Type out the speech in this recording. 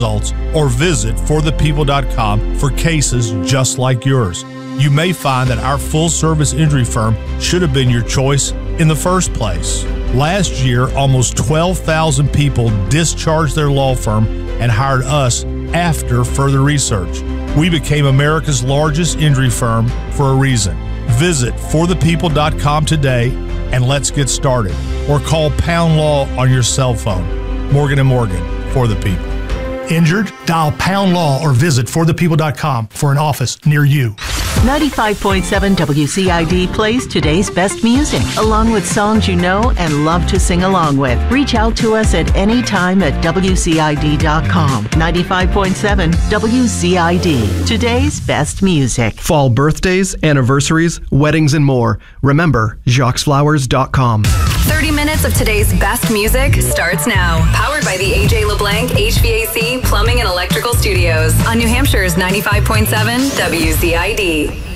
results or visit forthepeople.com for cases just like yours. You may find that our full-service injury firm should have been your choice in the first place. Last year, almost 12,000 people discharged their law firm and hired us after further research. We became America's largest injury firm for a reason. Visit forthepeople.com today and let's get started. Or call Pound Law on your cell phone. Morgan & Morgan, for the people. Injured? Dial Pound Law or visit forthepeople.com for an office near you. 95.7 WCID plays today's best music, along with songs you know and love to sing along with. Reach out to us at any time at WCID.com. 95.7 WCID, today's best music. Fall birthdays, anniversaries, weddings, and more. Remember, JacquesFlowers.com. 30 minutes of today's best music starts now. Powered by the A.J. LeBlanc HVAC, Plumbing, and Electrical Studios on New Hampshire's 95.7 WCID.